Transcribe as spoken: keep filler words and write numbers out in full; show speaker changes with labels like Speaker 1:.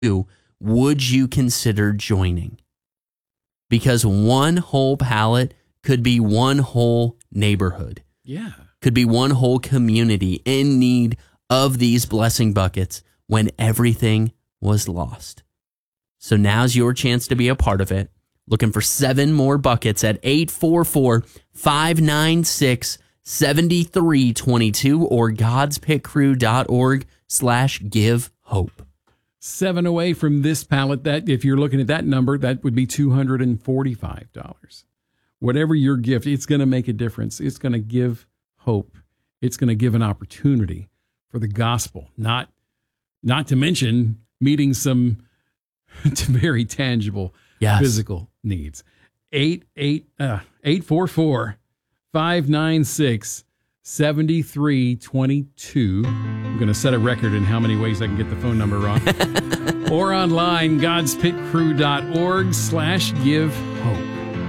Speaker 1: would you consider joining? Because one whole pallet could be one whole neighborhood.
Speaker 2: Yeah.
Speaker 1: Could be one whole community in need of these blessing buckets when everything was lost. So now's your chance to be a part of it. Looking for seven more buckets at eight four four, five nine six, seven three two two or godspitcrew.org slash give hope.
Speaker 2: Seven away from this pallet. That, if you're looking at that number, that would be two hundred forty-five dollars. Whatever your gift, it's going to make a difference. It's going to give hope. It's going to give an opportunity for the gospel. Not, not to mention meeting some very tangible yes. physical needs. Eight eight uh, eight four four, five nine six, seven three two two. I'm going to set a record in how many ways I can get the phone number wrong. Or online, godspitcrew.org slash give hope.